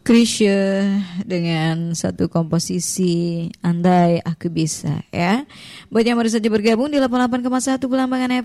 Chrisye dengan satu komposisi Andai Aku Bisa ya. Buat yang baru saja bergabung di 88,1 Belambangan